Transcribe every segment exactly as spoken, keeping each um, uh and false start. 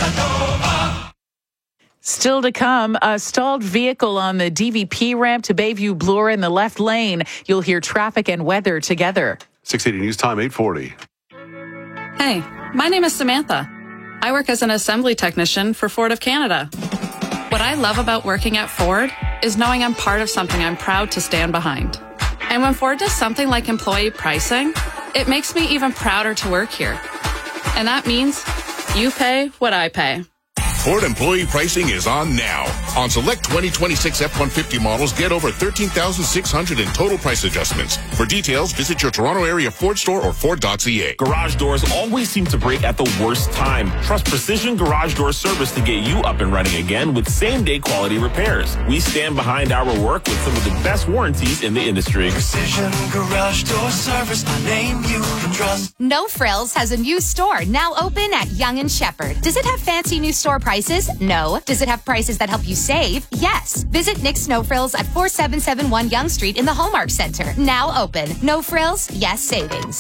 Still to come, a stalled vehicle on the D V P ramp to Bayview Bloor in the left lane. You'll hear traffic and weather together. six eighty News Time, eight forty. Hey, my name is Samantha. I work as an assembly technician for Ford of Canada. What I love about working at Ford is knowing I'm part of something I'm proud to stand behind. And when Ford does something like employee pricing, it makes me even prouder to work here. And that means you pay what I pay. Ford employee pricing is on now. On select twenty twenty-six F one fifty models, get over thirteen thousand six hundred in total price adjustments. For details, visit your Toronto area Ford store or Ford dot C A. Garage doors always seem to break at the worst time. Trust Precision Garage Door Service to get you up and running again with same-day quality repairs. We stand behind our work with some of the best warranties in the industry. Precision Garage Door Service, a name you can trust. No Frills has a new store now open at Yonge and Sheppard. Does it have fancy new store prices? No. Does it have prices that help you save? Yes. Visit Nick's No Frills at four seven seven one Yonge Street in the Hallmark Center. Now open. No Frills, yes savings.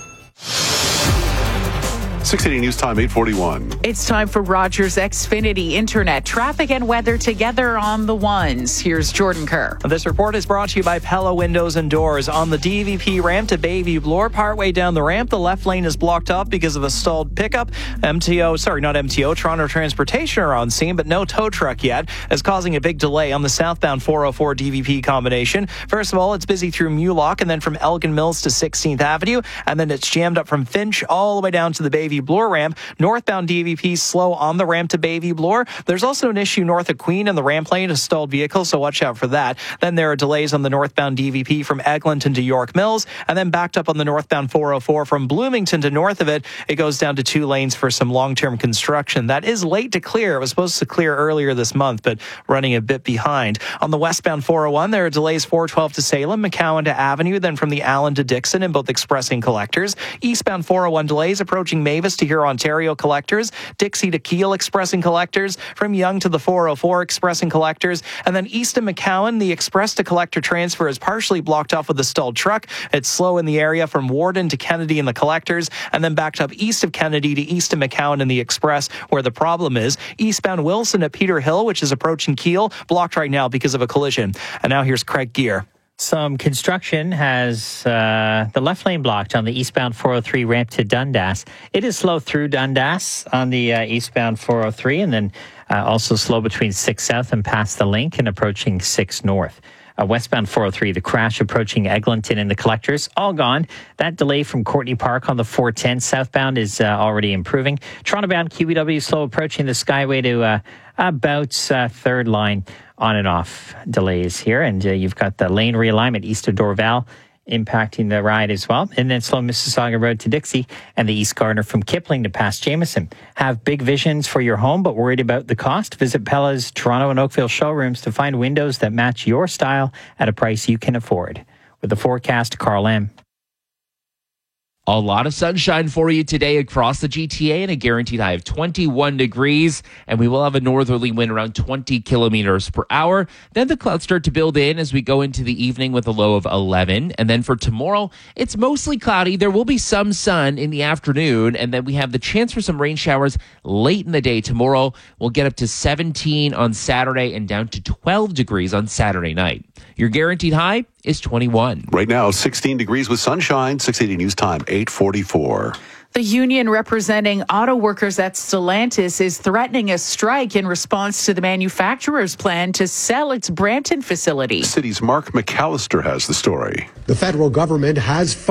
six eighty News Time, eight forty-one. It's time for Rogers Xfinity Internet. Traffic and weather together on the ones. Here's Jordan Kerr. This report is brought to you by Pella Windows and Doors. On the D V P ramp to Bayview Bloor, partway down the ramp, the left lane is blocked off because of a stalled pickup. M T O, sorry, not M T O, Toronto Transportation are on scene, but no tow truck yet, is causing a big delay on the southbound four oh four D V P combination. First of all, it's busy through Mulock and then from Elgin Mills to sixteenth Avenue, and then it's jammed up from Finch all the way down to the Bayview Bloor ramp. Northbound D V P slow on the ramp to Bayview Bloor. There's also an issue north of Queen in the ramp lane, a stalled vehicle, so watch out for that. Then there are delays on the northbound D V P from Eglinton to York Mills, and then backed up on the northbound four oh four from Bloomington to north of it. It goes down to two lanes for some long-term construction. That is late to clear. It was supposed to clear earlier this month, but running a bit behind. On the westbound four oh one, there are delays four twelve to Salem, McCowan to Avenue, then from the Allen to Dixon in both express and collectors. Eastbound four oh one delays approaching Mavis to Huron, Ontario collectors, Dixie to Kiel express and collectors, from Yonge to the four oh four express and collectors, and then east of McCowan, the express to collector transfer is partially blocked off with a stalled truck. It's slow in the area from Warden to Kennedy in the collectors, and then backed up east of Kennedy to east of McCowan in the express, where the problem is. Eastbound Wilson at Peter Hill, which is approaching Kiel, blocked right now because of a collision. And now here's Craig Gear. Some construction has uh, the left lane blocked on the eastbound four oh three ramp to Dundas. It is slow through Dundas on the uh, eastbound four oh three, and then uh, also slow between six South and past the link and approaching six North. Uh, westbound four oh three, the crash approaching Eglinton and the collectors, all gone. That delay from Courtney Park on the four ten southbound is uh, already improving. Toronto-bound Q B W slow approaching the Skyway to uh, about uh, third line on and off delays here. And uh, you've got the lane realignment east of Dorval impacting the ride as well. And then slow Mississauga Road to Dixie and the East Gardner from Kipling to past Jameson. Have big visions for your home but worried about the cost? Visit Pella's Toronto and Oakville showrooms to find windows that match your style at a price you can afford. With the forecast, Carl M. A lot of sunshine for you today across the G T A and a guaranteed high of twenty-one degrees. And we will have a northerly wind around twenty kilometers per hour. Then the clouds start to build in as we go into the evening with a low of eleven. And then for tomorrow, it's mostly cloudy. There will be some sun in the afternoon. And then we have the chance for some rain showers late in the day. Tomorrow, we'll get up to seventeen on Saturday and down to twelve degrees on Saturday night. Your guaranteed high is twenty-one. Right now, sixteen degrees with sunshine. six eighty News Time, eight forty-four. The union representing auto workers at Stellantis is threatening a strike in response to the manufacturer's plan to sell its Brampton facility. The city's Mark McAllister has the story. The federal government has